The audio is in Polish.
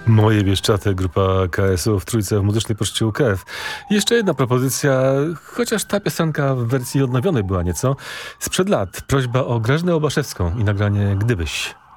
Moje Bieszczady, grupa KSU w trójce w muzycznej poczcie UKF. Jeszcze jedna propozycja, chociaż ta piosenka w wersji odnowionej była nieco. Sprzed lat prośba o Grażynę Obaszewską i nagranie Gdybyś.